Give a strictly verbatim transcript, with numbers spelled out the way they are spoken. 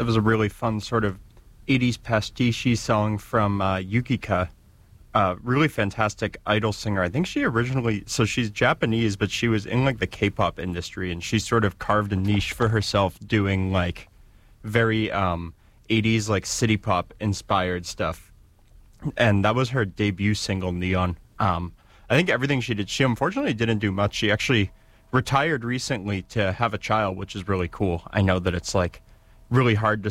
that was a really fun sort of eighties pastiche song from uh, Yukika. Uh, really fantastic idol singer. I think she originally, so she's Japanese, but she was in like the K-pop industry, and she sort of carved a niche for herself doing like very um, eighties like city pop inspired stuff. And that was her debut single, Neon. Um, I think everything she did, she unfortunately didn't do much. She actually retired recently to have a child, which is really cool. I know that it's like really hard to